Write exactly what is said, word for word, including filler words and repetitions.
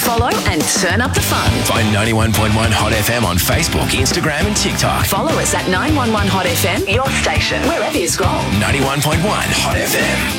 follow and turn up the fun. Find ninety-one point one Hot F M on Facebook, Instagram and TikTok. Follow us at nine one one Hot F M, your station, wherever you scroll. ninety-one point one Hot F M.